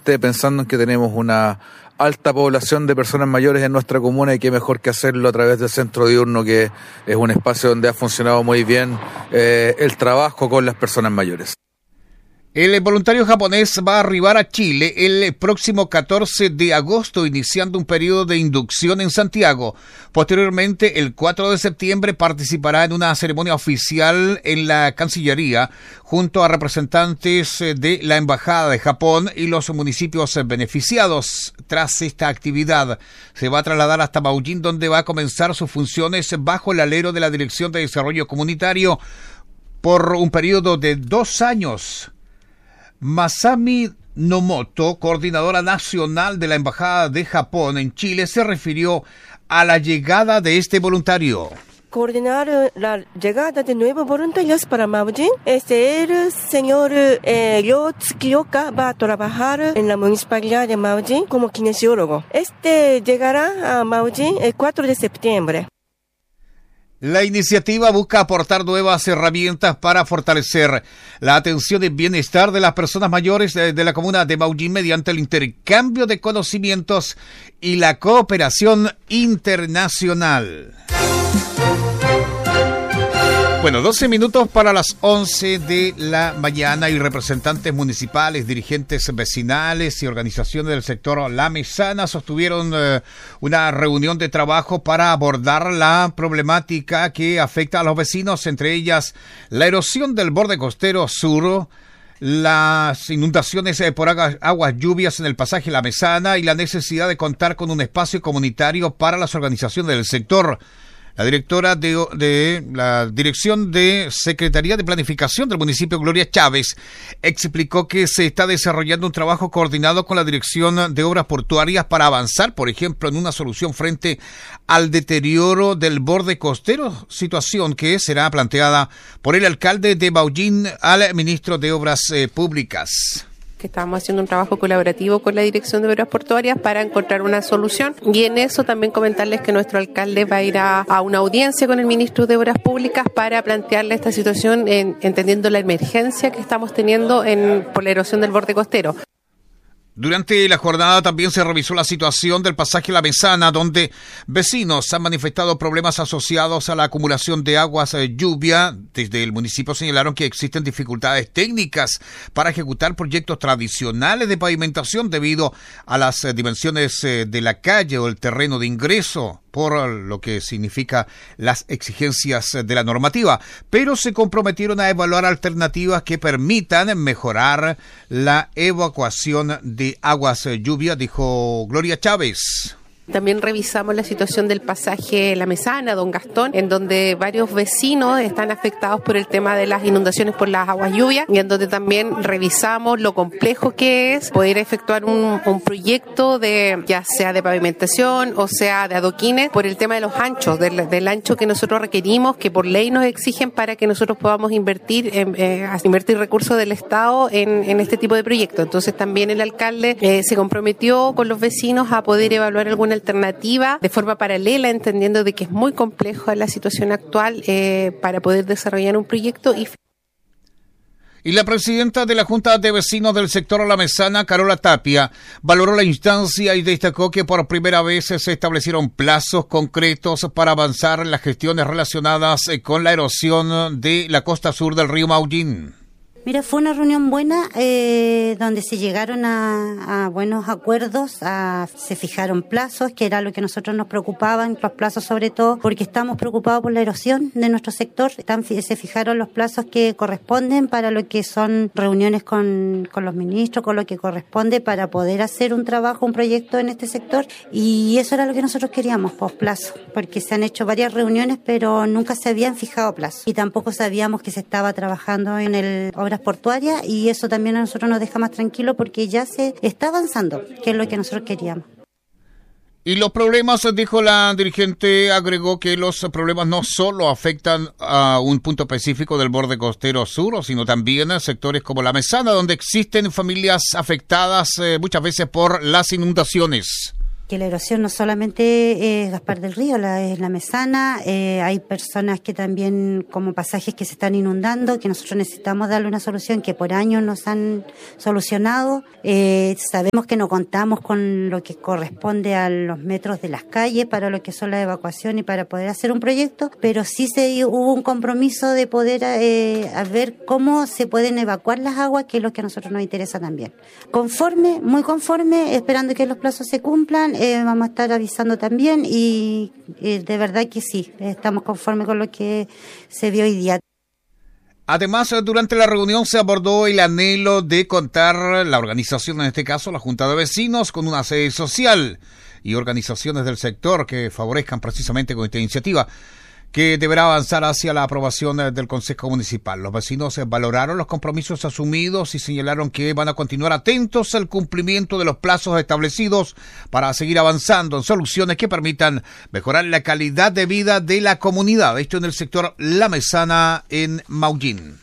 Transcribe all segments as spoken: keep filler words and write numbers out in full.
importante pensando en que tenemos una alta población de personas mayores en nuestra comuna y qué mejor que hacerlo a través del centro diurno, que es un espacio donde ha funcionado muy bien eh, el trabajo con las personas mayores. El voluntario japonés va a arribar a Chile el próximo catorce de agosto, iniciando un periodo de inducción en Santiago. Posteriormente, el cuatro de septiembre, participará en una ceremonia oficial en la Cancillería, junto a representantes de la Embajada de Japón y los municipios beneficiados. Tras esta actividad, se va a trasladar hasta Maullín, donde va a comenzar sus funciones bajo el alero de la Dirección de Desarrollo Comunitario por un periodo de dos años. Masami Nomoto, coordinadora nacional de la Embajada de Japón en Chile, se refirió a la llegada de este voluntario. Coordinar la llegada de nuevos voluntarios para Maullín. Este, el señor eh, Ryo Tsukioka va a trabajar en la municipalidad de Maullín como kinesiólogo. Este llegará a Maullín el cuatro de septiembre. La iniciativa busca aportar nuevas herramientas para fortalecer la atención y bienestar de las personas mayores de, de la comuna de Maullín mediante el intercambio de conocimientos y la cooperación internacional. Bueno, doce minutos para las once de la mañana y representantes municipales, dirigentes vecinales y organizaciones del sector La Mesana sostuvieron eh, una reunión de trabajo para abordar la problemática que afecta a los vecinos, entre ellas la erosión del borde costero sur, las inundaciones eh, por aguas, aguas lluvias en el pasaje La Mesana y la necesidad de contar con un espacio comunitario para las organizaciones del sector. La directora de, de la Dirección de Secretaría de Planificación del municipio, Gloria Chávez, explicó que se está desarrollando un trabajo coordinado con la Dirección de Obras Portuarias para avanzar, por ejemplo, en una solución frente al deterioro del borde costero, situación que será planteada por el alcalde de Maullín al ministro de Obras eh, Públicas. Que estamos haciendo un trabajo colaborativo con la Dirección de Obras Portuarias para encontrar una solución, y en eso también comentarles que nuestro alcalde va a ir a, a una audiencia con el ministro de Obras Públicas para plantearle esta situación, en, entendiendo la emergencia que estamos teniendo en, por la erosión del borde costero. Durante la jornada también se revisó la situación del pasaje La Mesana, donde vecinos han manifestado problemas asociados a la acumulación de aguas eh, lluvia. Desde el municipio señalaron que existen dificultades técnicas para ejecutar proyectos tradicionales de pavimentación debido a las eh, dimensiones eh, de la calle o el terreno de ingreso, por lo que significa las exigencias de la normativa, pero se comprometieron a evaluar alternativas que permitan mejorar la evacuación de aguas lluvia, dijo Gloria Chávez. También revisamos la situación del pasaje La Mesana, Don Gastón, en donde varios vecinos están afectados por el tema de las inundaciones por las aguas lluvias, y en donde también revisamos lo complejo que es poder efectuar un, un proyecto de, ya sea de pavimentación o sea de adoquines, por el tema de los anchos, del, del ancho que nosotros requerimos, que por ley nos exigen para que nosotros podamos invertir en, eh, invertir recursos del Estado en, en este tipo de proyectos. Entonces también el alcalde eh, se comprometió con los vecinos a poder evaluar alguna alternativa de forma paralela, entendiendo de que es muy compleja la situación actual eh, para poder desarrollar un proyecto. Y Y la presidenta de la Junta de Vecinos del sector La Mesana, Carola Tapia, valoró la instancia y destacó que por primera vez se establecieron plazos concretos para avanzar en las gestiones relacionadas con la erosión de la costa sur del río Maullín. Mira, fue una reunión buena eh, donde se llegaron a, a buenos acuerdos, a, se fijaron plazos, que era lo que a nosotros nos preocupaban, los plazos sobre todo, porque estamos preocupados por la erosión de nuestro sector. Están, se fijaron los plazos que corresponden para lo que son reuniones con, con los ministros, con lo que corresponde para poder hacer un trabajo, un proyecto en este sector, y eso era lo que nosotros queríamos, pues plazos, porque se han hecho varias reuniones, pero nunca se habían fijado plazos, y tampoco sabíamos que se estaba trabajando en el obra portuarias, y eso también a nosotros nos deja más tranquilos porque ya se está avanzando, que es lo que nosotros queríamos. Y los problemas, dijo la dirigente, agregó que los problemas no solo afectan a un punto específico del borde costero sur, sino también a sectores como La Mesana, donde existen familias afectadas eh, muchas veces por las inundaciones. porque la erosión no solamente es Gaspar del Río, la, es la Mesana, eh, hay personas que también, como pasajes que se están inundando, que nosotros necesitamos darle una solución, que por años nos han solucionado. Eh, sabemos que no contamos con lo que corresponde a los metros de las calles para lo que son la evacuación y para poder hacer un proyecto, pero sí se hubo un compromiso de poder eh, a ver cómo se pueden evacuar las aguas, que es lo que a nosotros nos interesa también. Conforme, muy conforme, esperando que los plazos se cumplan, eh, vamos a estar avisando también y eh, de verdad que sí, estamos conformes con lo que se vio hoy día. Además, durante la reunión se abordó el anhelo de contar la organización, en este caso la Junta de Vecinos, con una sede social y organizaciones del sector que favorezcan precisamente con esta iniciativa, que deberá avanzar hacia la aprobación del Consejo Municipal. Los vecinos valoraron los compromisos asumidos y señalaron que van a continuar atentos al cumplimiento de los plazos establecidos para seguir avanzando en soluciones que permitan mejorar la calidad de vida de la comunidad. Esto en el sector La Mesana, en Maullín.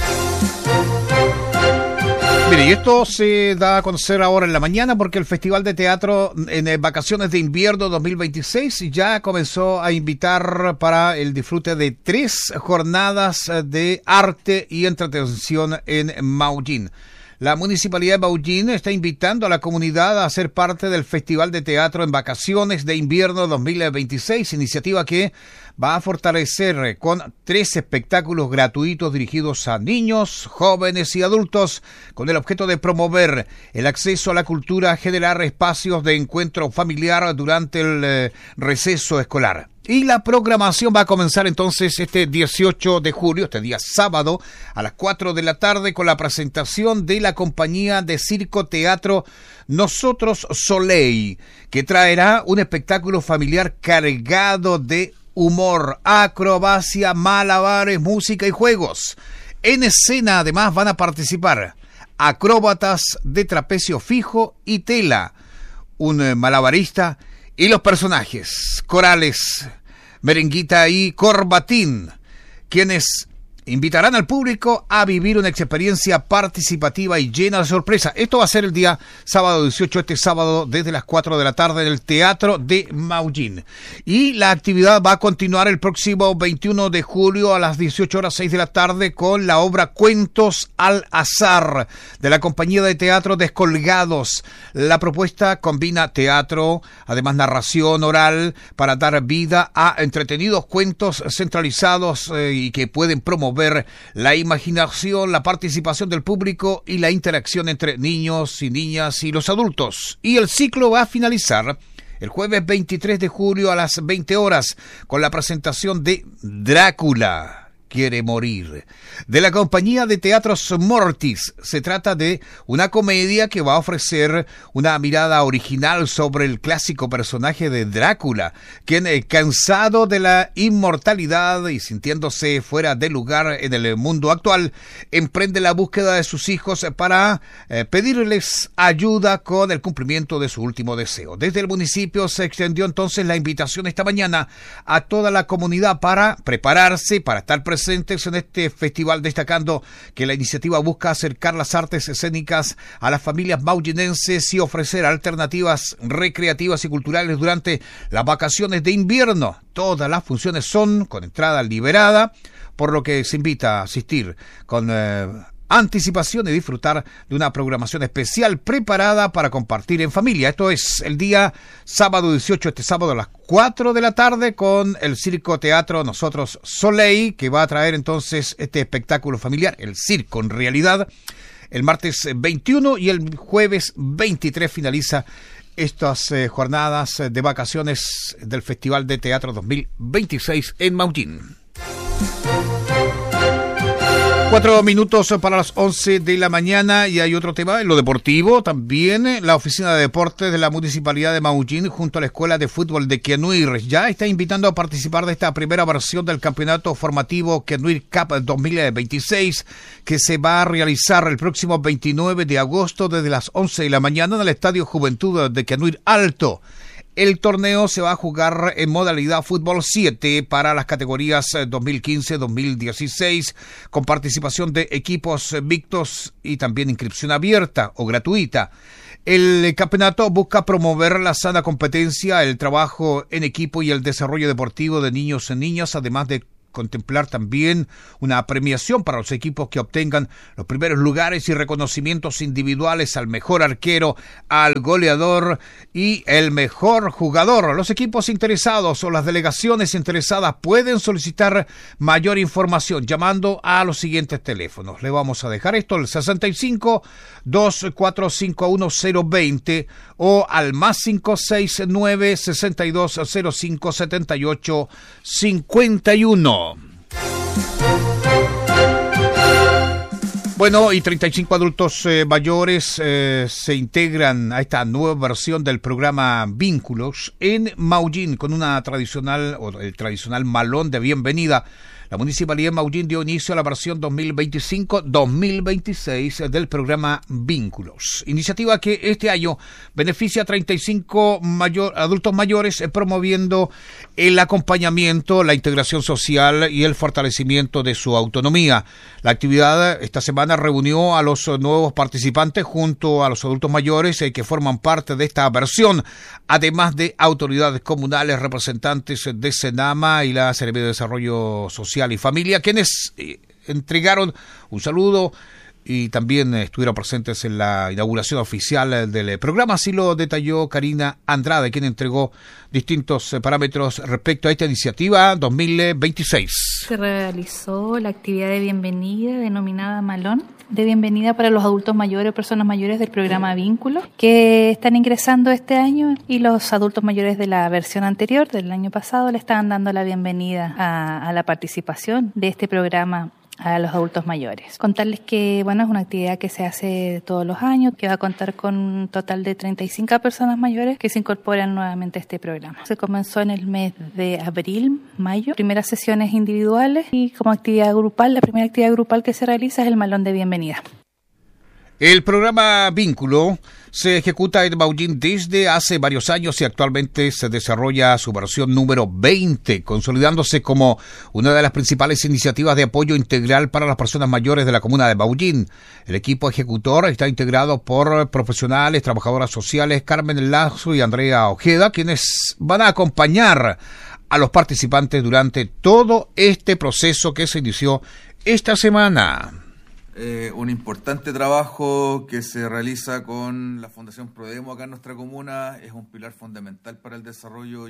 Mire, y esto se da a conocer ahora en la mañana porque el Festival de Teatro en Vacaciones de Invierno dos mil veintiséis ya comenzó a invitar para el disfrute de tres jornadas de arte y entretención en Maullín. La Municipalidad de Maullín está invitando a la comunidad a ser parte del Festival de Teatro en Vacaciones de Invierno dos mil veintiséis, iniciativa que va a fortalecer con tres espectáculos gratuitos dirigidos a niños, jóvenes y adultos, con el objeto de promover el acceso a la cultura, generar espacios de encuentro familiar durante el eh, receso escolar. Y la programación va a comenzar entonces este dieciocho de julio, este día sábado, a las cuatro de la tarde, con la presentación de la compañía de circo teatro Nosotros Soleil, que traerá un espectáculo familiar cargado de humor, acrobacia, malabares, música y juegos. En escena además van a participar acróbatas de trapecio fijo y tela, un malabarista y los personajes corales, Merenguita y Corbatín, quienes invitarán al público a vivir una experiencia participativa y llena de sorpresa. Esto va a ser el día sábado dieciocho, este sábado desde las cuatro de la tarde en el Teatro de Maullín. Y la actividad va a continuar el próximo veintiuno de julio a las dieciocho horas seis de la tarde con la obra Cuentos al Azar de la compañía de teatro Descolgados. La propuesta combina teatro, además narración oral, para dar vida a entretenidos cuentos centralizados eh, y que pueden promover la imaginación, la participación del público y la interacción entre niños y niñas y los adultos. Y el ciclo va a finalizar el jueves veintitrés de julio a las veinte horas con la presentación de Drácula quiere morir, de la compañía de teatros Mortis. Se trata de una comedia que va a ofrecer una mirada original sobre el clásico personaje de Drácula, quien, eh, cansado de la inmortalidad y sintiéndose fuera de lugar en el mundo actual, emprende la búsqueda de sus hijos para eh, pedirles ayuda con el cumplimiento de su último deseo. Desde el municipio se extendió entonces la invitación esta mañana a toda la comunidad para prepararse, para estar presentes presentes en este festival, destacando que la iniciativa busca acercar las artes escénicas a las familias maullinenses y ofrecer alternativas recreativas y culturales durante las vacaciones de invierno. Todas las funciones son con entrada liberada, por lo que se invita a asistir con eh, anticipación y disfrutar de una programación especial preparada para compartir en familia. Esto es el día sábado dieciocho, este sábado a las cuatro de la tarde, con el circo teatro Nosotros Soleil, que va a traer entonces este espectáculo familiar, el circo en realidad. El martes veintiuno y el jueves veintitrés finaliza estas eh, jornadas de vacaciones del Festival de Teatro dos mil veintiséis en Maullín. Cuatro minutos para las once de la mañana y hay otro tema en lo deportivo. También la Oficina de Deportes de la Municipalidad de Maullín junto a la Escuela de Fútbol de Quenuir ya está invitando a participar de esta primera versión del campeonato formativo Quenuir Cup dos mil veintiséis, que se va a realizar el próximo veintinueve de agosto desde las once de la mañana en el Estadio Juventud de Quenuir Alto. El torneo se va a jugar en modalidad fútbol siete para las categorías dos mil quince dos mil dieciséis, con participación de equipos mixtos y también inscripción abierta o gratuita. El campeonato busca promover la sana competencia, el trabajo en equipo y el desarrollo deportivo de niños y niñas, además de contemplar también una premiación para los equipos que obtengan los primeros lugares y reconocimientos individuales al mejor arquero, al goleador y el mejor jugador. Los equipos interesados o las delegaciones interesadas pueden solicitar mayor información llamando a los siguientes teléfonos. Le vamos a dejar esto, el sesenta y cinco, dos cuatro cinco uno cero veinte o al más cinco seis nueve, sesenta y dos cero cinco, setenta y ocho cincuenta y uno. Bueno, y treinta y cinco adultos eh, mayores eh, se integran a esta nueva versión del programa Vínculos en Maullín con una tradicional o el tradicional malón de bienvenida. La Municipalidad de Maullín dio inicio a la versión dos mil veinticinco dos mil veintiséis del programa Vínculos, iniciativa que este año beneficia a treinta y cinco mayor, adultos mayores, eh, promoviendo el acompañamiento, la integración social y el fortalecimiento de su autonomía. La actividad esta semana reunió a los nuevos participantes junto a los adultos mayores eh, que forman parte de esta versión, además de autoridades comunales, representantes de Senama y la Secretaría de Desarrollo Social y Familia, quienes eh, entregaron un saludo y también eh, estuvieron presentes en la inauguración oficial del programa. Así lo detalló Karina Andrade, quien entregó distintos eh, parámetros respecto a esta iniciativa dos mil veintiséis. Se realizó la actividad de bienvenida denominada Malón, de bienvenida para los adultos mayores o personas mayores del programa Vínculos, que están ingresando este año, y los adultos mayores de la versión anterior, del año pasado, le estaban dando la bienvenida a, a la participación de este programa a los adultos mayores. Contarles que, bueno, es una actividad que se hace todos los años, que va a contar con un total de treinta y cinco personas mayores que se incorporan nuevamente a este programa. Se comenzó en el mes de abril, mayo, primeras sesiones individuales, y como actividad grupal, la primera actividad grupal que se realiza es el malón de bienvenida. El programa Vínculo se ejecuta en Maullín desde hace varios años y actualmente se desarrolla su versión número veinte, consolidándose como una de las principales iniciativas de apoyo integral para las personas mayores de la comuna de Maullín. El equipo ejecutor está integrado por profesionales, trabajadoras sociales, Carmen Lazo y Andrea Ojeda, quienes van a acompañar a los participantes durante todo este proceso que se inició esta semana. Eh, un importante trabajo que se realiza con la Fundación Prodemo acá en nuestra comuna, es un pilar fundamental para el desarrollo.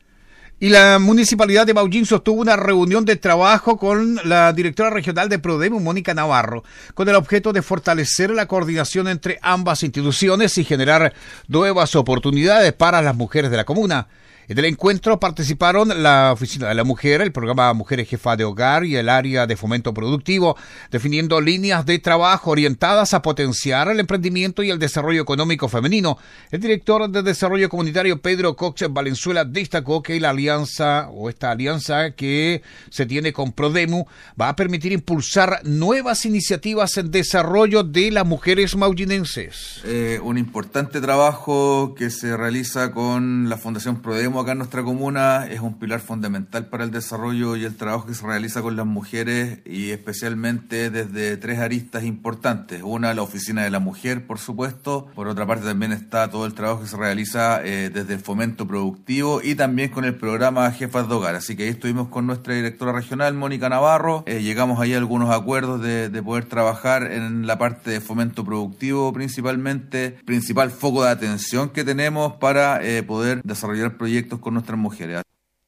Y la Municipalidad de Maullín sostuvo una reunión de trabajo con la directora regional de Prodemo, Mónica Navarro, con el objeto de fortalecer la coordinación entre ambas instituciones y generar nuevas oportunidades para las mujeres de la comuna. En el encuentro participaron la Oficina de la Mujer, el programa Mujeres Jefa de Hogar y el área de fomento productivo, definiendo líneas de trabajo orientadas a potenciar el emprendimiento y el desarrollo económico femenino. El director de Desarrollo Comunitario, Pedro Cox Valenzuela, destacó que la alianza o esta alianza que se tiene con Prodemo va a permitir impulsar nuevas iniciativas en desarrollo de las mujeres maullinenses. Eh, un importante trabajo que se realiza con la Fundación Prodemo acá en nuestra comuna, es un pilar fundamental para el desarrollo y el trabajo que se realiza con las mujeres, y especialmente desde tres aristas importantes. Una, la Oficina de la Mujer, por supuesto. Por otra parte, también está todo el trabajo que se realiza eh, desde el fomento productivo y también con el programa Jefas de Hogar. Así que ahí estuvimos con nuestra directora regional, Mónica Navarro. Eh, llegamos ahí a algunos acuerdos de, de poder trabajar en la parte de fomento productivo principalmente, principal foco de atención que tenemos para eh, poder desarrollar proyectos con nuestras mujeres.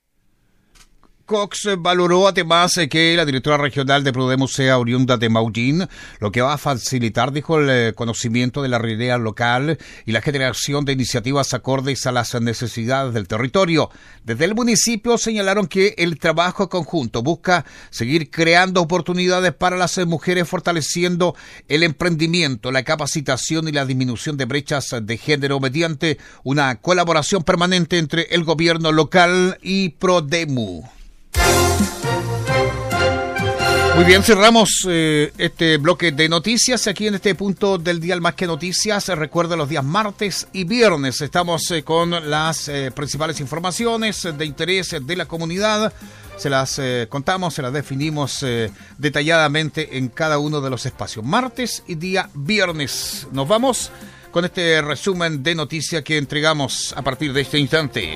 Cox valoró además que la directora regional de Prodemo sea oriunda de Maullín, lo que va a facilitar, dijo, el conocimiento de la realidad local y la generación de iniciativas acordes a las necesidades del territorio. Desde el municipio señalaron que el trabajo conjunto busca seguir creando oportunidades para las mujeres, fortaleciendo el emprendimiento, la capacitación y la disminución de brechas de género mediante una colaboración permanente entre el gobierno local y Prodemo. Muy bien, cerramos eh, este bloque de noticias aquí en este punto del día Más que Noticias. Recuerda, los días martes y viernes estamos eh, con las eh, principales informaciones de interés de la comunidad. Se las eh, contamos, se las definimos eh, detalladamente en cada uno de los espacios. Martes y día viernes. Nos vamos con este resumen de noticias que entregamos a partir de este instante.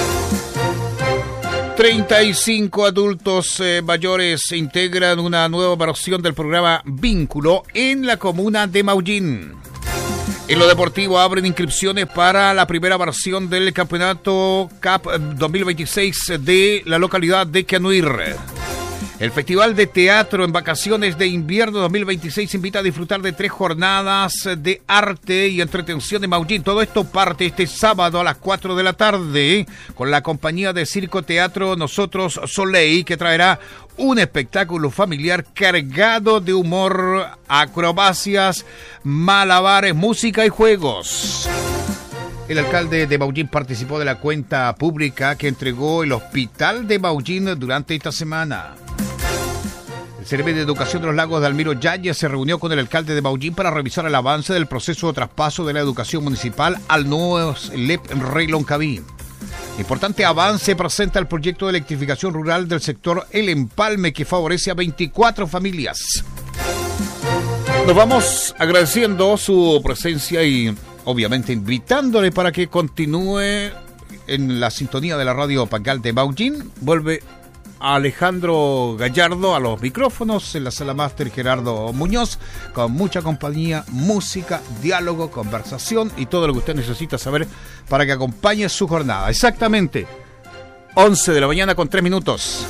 treinta y cinco adultos eh, mayores integran una nueva versión del programa Vínculo en la comuna de Maullín. En lo deportivo abren inscripciones para la primera versión del campeonato C A P dos mil veintiséis de la localidad de Queanuir. El Festival de Teatro en Vacaciones de Invierno dos mil veintiséis invita a disfrutar de tres jornadas de arte y entretención de Maullín. Todo esto parte este sábado a las cuatro de la tarde con la compañía de Circo Teatro Nosotros Soleil, que traerá un espectáculo familiar cargado de humor, acrobacias, malabares, música y juegos. El alcalde de Maullín participó de la cuenta pública que entregó el Hospital de Maullín durante esta semana. El Servicio de Educación de los Lagos de Almiro Yaya se reunió con el alcalde de Maullín para revisar el avance del proceso de traspaso de la educación municipal al nuevo S L E P Rey Loncaví. Importante avance presenta el proyecto de electrificación rural del sector El Empalme, que favorece a veinticuatro familias. Nos vamos agradeciendo su presencia y obviamente invitándole para que continúe en la sintonía de la radio Pangal de Maullín. Vuelve Alejandro Gallardo a los micrófonos, en la sala máster Gerardo Muñoz, con mucha compañía, música, diálogo, conversación y todo lo que usted necesita saber para que acompañe su jornada. Exactamente once de la mañana con tres minutos.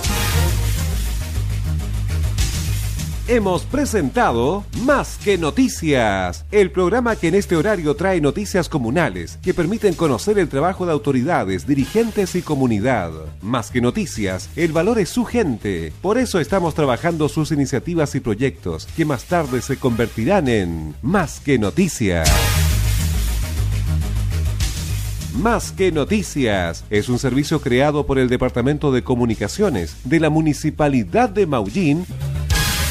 Hemos presentado Más que Noticias, el programa que en este horario trae noticias comunales que permiten conocer el trabajo de autoridades, dirigentes y comunidad. Más que Noticias, el valor es su gente. Por eso estamos trabajando sus iniciativas y proyectos que más tarde se convertirán en Más que Noticias. Más que Noticias es un servicio creado por el Departamento de Comunicaciones de la Municipalidad de Maullín